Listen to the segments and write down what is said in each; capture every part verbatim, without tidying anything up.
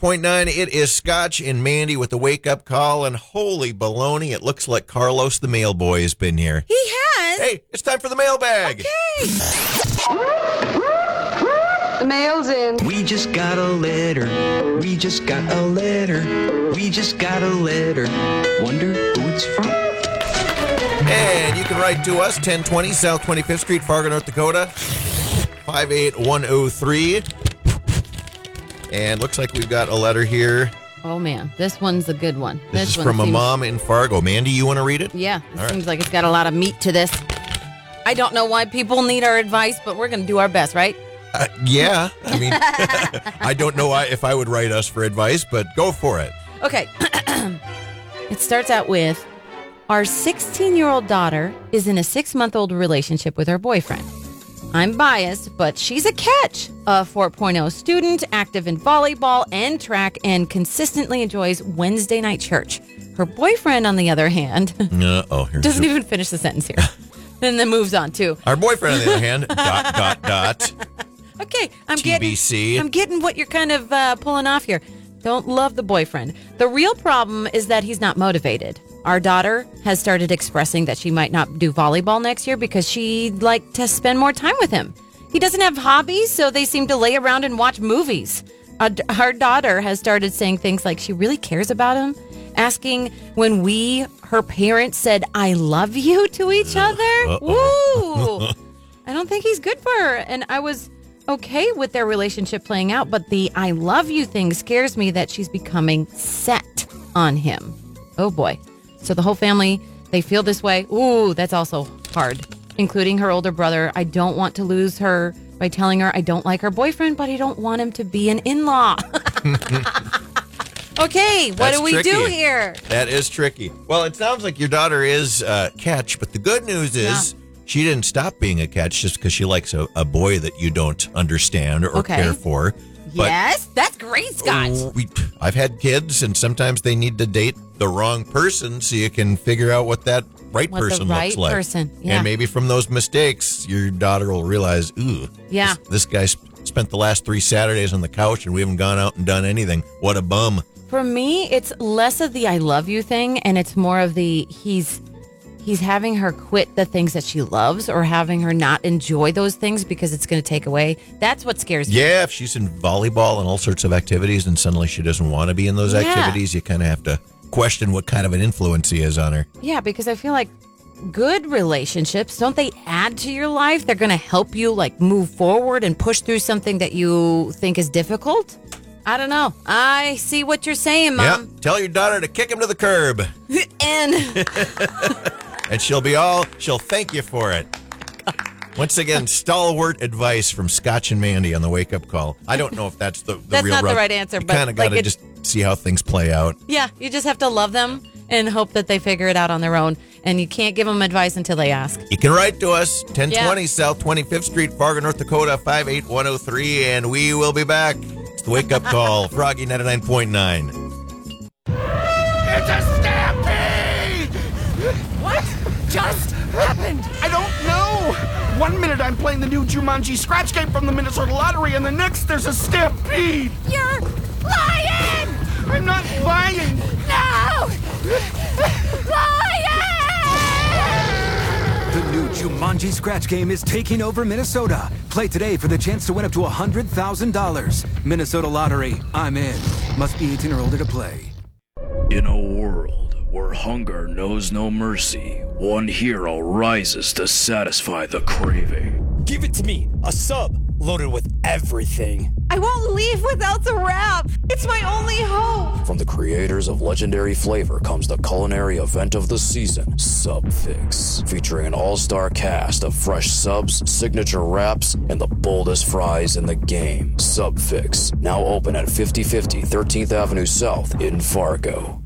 point nine, it is Scotch and Mandy with the wake-up call, and holy baloney, it looks like Carlos the mail boy has been here. He has? Hey, it's time for the mailbag. Okay. The mail's in. We just got a letter. We just got a letter. We just got a letter. Wonder who it's from. And you can write to us, ten twenty South twenty-fifth Street, Fargo, North Dakota, five eight one oh three. And looks like we've got a letter here. Oh, man. This one's a good one. This, this is one from seems... a mom in Fargo. Mandy, you want to read it? Yeah. It All seems right. like it's got a lot of meat to this. I don't know why people need our advice, but we're going to do our best, right? Uh, yeah. I mean, I don't know why, if I would write us for advice, but go for it. Okay. It starts out with, our sixteen-year-old daughter is in a six-month-old relationship with her boyfriend. I'm biased, but she's a catch. A four point oh student, active in volleyball and track, and consistently enjoys Wednesday night church. Her boyfriend, on the other hand, Uh, oh, here's doesn't your- even finish the sentence here. And then moves on, too. Our boyfriend, on the other hand, dot, dot, dot. Okay, I'm T B C. getting I'm getting what you're kind of uh, pulling off here. Don't love the boyfriend. The real problem is that he's not motivated. Our daughter has started expressing that she might not do volleyball next year because she'd like to spend more time with him. He doesn't have hobbies, so they seem to lay around and watch movies. Our, our daughter has started saying things like she really cares about him, asking when we, her parents, said, I love you to each other. Woo! I don't think he's good for her. And I was okay with their relationship playing out, but the I love you thing scares me that she's becoming set on him. Oh, boy. So the whole family, they feel this way. Ooh, that's also hard, including her older brother. I don't want to lose her by telling her I don't like her boyfriend, but I don't want him to be an in-law. Okay, what That's do we tricky. do here? That is tricky. Well, it sounds like your daughter is uh, catch, but the good news is she didn't stop being a catch just because she likes a, a boy that you don't understand or Okay. care for. But Yes, that's great, Scott. we, I've had kids, and sometimes they need to date the wrong person so you can figure out what that right What the person right looks like. person, yeah. And maybe from those mistakes, your daughter will realize, ooh, Yeah. this, this guy sp- spent the last three Saturdays on the couch, and we haven't gone out and done anything. What a bum. For me, it's less of the I love you thing, and it's more of the he's he's having her quit the things that she loves or having her not enjoy those things because it's going to take away. That's what scares me. Yeah, if she's in volleyball and all sorts of activities and suddenly she doesn't want to be in those Yeah. activities, you kind of have to question what kind of an influence he is on her. Yeah, because I feel like good relationships, don't they add to your life? They're going to help you like move forward and push through something that you think is difficult. I don't know. I see what you're saying, Yeah, Mom. tell your daughter to kick him to the curb, And and she'll be all, she'll thank you for it. Once again, stalwart advice from Scotch and Mandy on the wake-up call. I don't know if that's the, the That's real not the route. right answer, You but, kind of got to like, it- just see how things play out. yeah, you just have to love them and hope that they figure it out on their own. And you can't give them advice until they ask. You can write to us, ten twenty Yeah. South twenty-fifth Street, Fargo, North Dakota, five eight one oh three, and we will be back. It's the wake-up call, Froggy ninety-nine point nine. It's a stampede! What just happened? I don't know. One minute I'm playing the new Jumanji scratch game from the Minnesota Lottery, and the next there's a stampede. You're lying! I'm not lying. No! Lying! The new Jumanji Scratch game is taking over Minnesota. Play today for the chance to win up to one hundred thousand dollars. Minnesota Lottery. I'm in. Must be eighteen or older to play. In a world where hunger knows no mercy, one hero rises to satisfy the craving. Give it to me, a sub loaded with everything. I won't leave without the wrap. It's my only hope. From the creators of legendary flavor comes the culinary event of the season, Sub Fix, featuring an all-star cast of fresh subs, signature wraps, and the boldest fries in the game. Sub Fix, now open at fifty fifty thirteenth Avenue South in Fargo.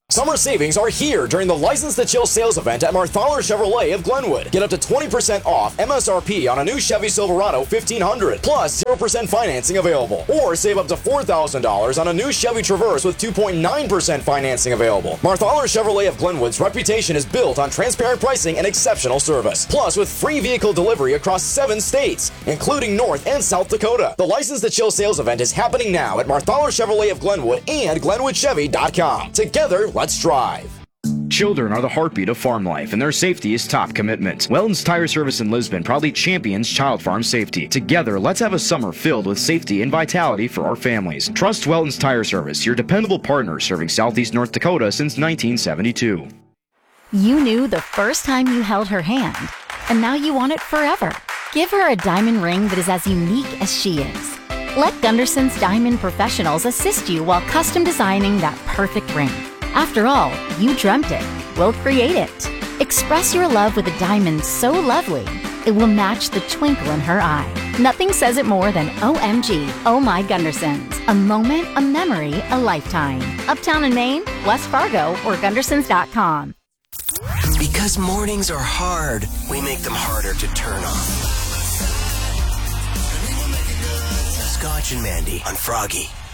Summer savings are here during the License to Chill sales event at Marthaler Chevrolet of Glenwood. Get up to twenty percent off M S R P on a new Chevy Silverado fifteen hundred, plus zero percent financing available. Or save up to four thousand dollars on a new Chevy Traverse with two point nine percent financing available. Marthaler Chevrolet of Glenwood's reputation is built on transparent pricing and exceptional service. Plus, with free vehicle delivery across seven states, including North and South Dakota. The License to Chill sales event is happening now at Marthaler Chevrolet of Glenwood and Glenwood Chevy dot com. Together, let's drive. Children are the heartbeat of farm life, and their safety is top commitment. Weldon's Tire Service in Lisbon proudly champions child farm safety. Together, let's have a summer filled with safety and vitality for our families. Trust Weldon's Tire Service, your dependable partner serving Southeast North Dakota since nineteen seventy-two. You knew the first time you held her hand, and now you want it forever. Give her a diamond ring that is as unique as she is. Let Gunderson's Diamond Professionals assist you while custom designing that perfect ring. After all, you dreamt it. We'll create it. Express your love with a diamond so lovely, it will match the twinkle in her eye. Nothing says it more than O M G, Oh My Gundersons. A moment, a memory, a lifetime. Uptown in Maine, West Fargo, or Gundersons dot com. Because mornings are hard, we make them harder to turn on. Scotch and Mandy on Froggy.